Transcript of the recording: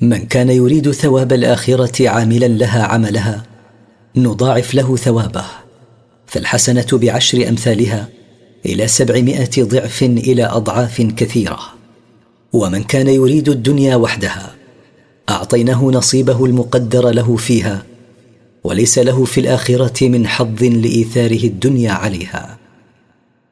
من كان يريد ثواب الآخرة عاملا لها عملها نضاعف له ثوابه، فالحسنة ب10 أمثالها إلى 700 ضعف إلى أضعاف كثيرة. ومن كان يريد الدنيا وحدها أعطيناه نصيبه المقدر له فيها، وليس له في الآخرة من حظ لإيثاره الدنيا عليها.